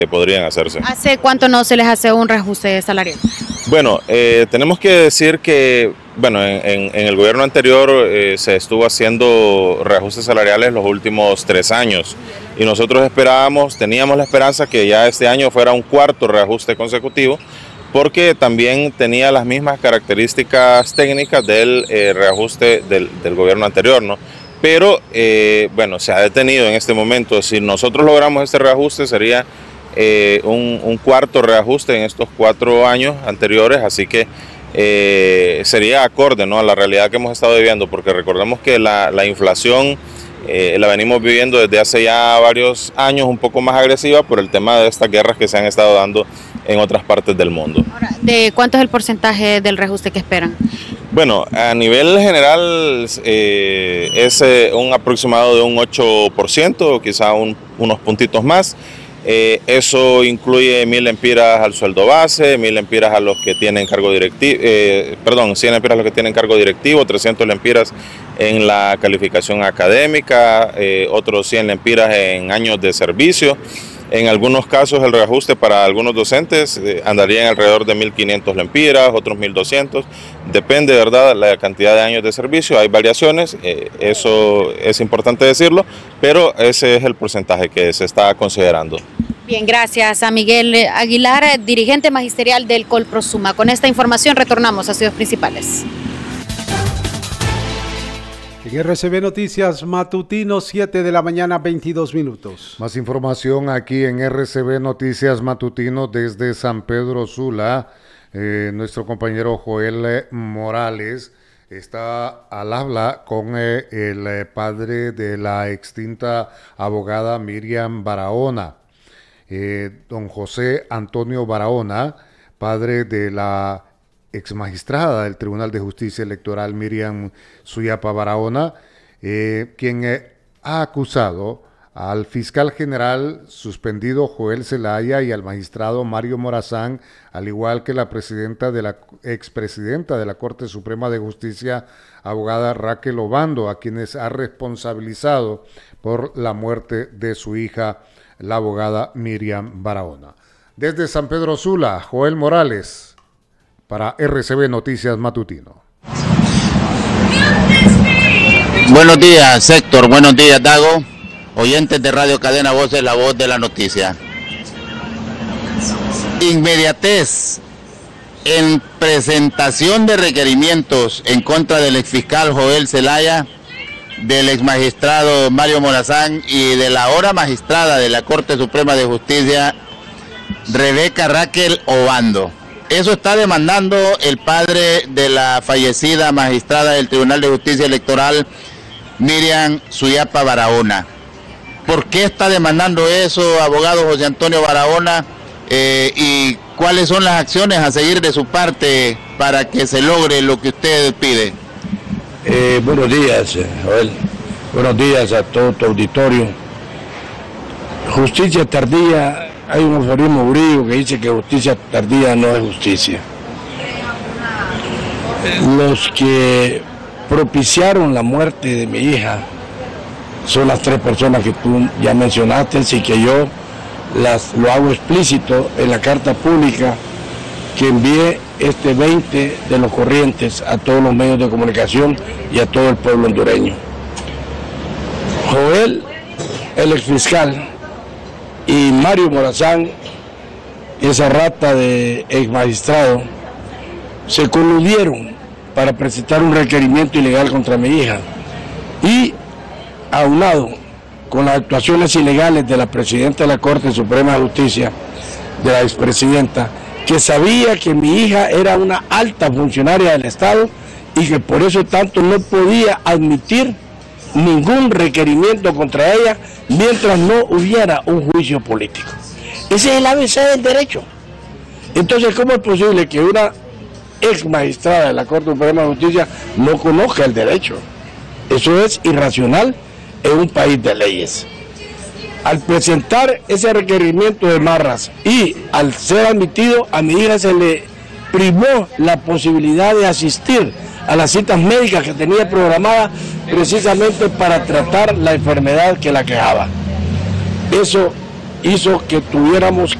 que podrían hacerse. ¿Hace cuánto no se les hace un reajuste salarial? Bueno, tenemos que decir que en el gobierno anterior se estuvo haciendo reajustes salariales los últimos 3 años y nosotros teníamos la esperanza que ya este año fuera un cuarto reajuste consecutivo, porque también tenía las mismas características técnicas del reajuste del gobierno anterior, ¿no? Pero se ha detenido en este momento. Si nosotros logramos este reajuste sería un cuarto reajuste en estos 4 años anteriores, así que sería acorde, ¿no?, a la realidad que hemos estado viviendo, porque recordemos que la inflación la venimos viviendo desde hace ya varios años un poco más agresiva por el tema de estas guerras que se han estado dando en otras partes del mundo. Ahora, ¿de cuánto es el porcentaje del reajuste que esperan? Bueno, a nivel general es un aproximado de un 8%, quizá unos puntitos más. Eso incluye 1.000 lempiras al sueldo base, 1.000 lempiras a los que tienen cargo directivo, 100 lempiras a los que tienen cargo directivo, 300 lempiras en la calificación académica, otros 100 lempiras en años de servicio. En algunos casos el reajuste para algunos docentes andaría en alrededor de 1.500 lempiras, otros 1.200, depende, ¿verdad?, la cantidad de años de servicio. Hay variaciones, eso es importante decirlo, pero ese es el porcentaje que se está considerando. Bien, gracias a Miguel Aguilar, dirigente magisterial del Colprosuma. Con esta información retornamos a Estudios Principales. En RCB Noticias Matutino, 7 de la mañana, 22 minutos. Más información aquí en RCB Noticias Matutino desde San Pedro Sula. Nuestro compañero Joel Morales está al habla con el padre de la extinta abogada Miriam Barahona, don José Antonio Barahona, padre de la ex magistrada del Tribunal de Justicia Electoral Miriam Suyapa Barahona, quien ha acusado al fiscal general suspendido Joel Zelaya y al magistrado Mario Morazán, al igual que la expresidenta de la Corte Suprema de Justicia, abogada Raquel Obando, a quienes ha responsabilizado por la muerte de su hija, la abogada Miriam Barahona. Desde San Pedro Sula, Joel Morales, para RCB Noticias Matutino. Buenos días, Héctor. Buenos días, Dago. Oyentes de Radio Cadena Voces, la voz de la noticia. Inmediatez en presentación de requerimientos en contra del exfiscal Joel Zelaya, del exmagistrado Mario Morazán y de la ahora magistrada de la Corte Suprema de Justicia, Rebeca Raquel Obando. Eso está demandando el padre de la fallecida magistrada del Tribunal de Justicia Electoral, Miriam Suyapa Barahona. ¿Por qué está demandando eso, abogado José Antonio Barahona? ¿Y cuáles son las acciones a seguir de su parte para que se logre lo que usted pide? Buenos días, Joel. Buenos días a todo tu auditorio. Justicia tardía. Hay un aforismo griego que dice que justicia tardía no es justicia. Los que propiciaron la muerte de mi hija son las 3 personas que tú ya mencionaste, así que yo lo hago explícito en la carta pública que envié este 20 de los corrientes a todos los medios de comunicación y a todo el pueblo hondureño. Joel, el exfiscal, y Mario Morazán, esa rata de ex magistrado, se coludieron para presentar un requerimiento ilegal contra mi hija y, aunado con las actuaciones ilegales de la presidenta de la Corte Suprema de Justicia, de la expresidenta, que sabía que mi hija era una alta funcionaria del Estado y que por eso tanto no podía admitir ningún requerimiento contra ella mientras no hubiera un juicio político. Ese es el ABC del derecho. Entonces, ¿cómo es posible que una ex magistrada de la Corte Suprema de Justicia no conozca el derecho? Eso es irracional en un país de leyes. Al presentar ese requerimiento de Marras y al ser admitido, a mi hija se le privó la posibilidad de asistir a las citas médicas que tenía programadas precisamente para tratar la enfermedad que la quejaba. Eso hizo que tuviéramos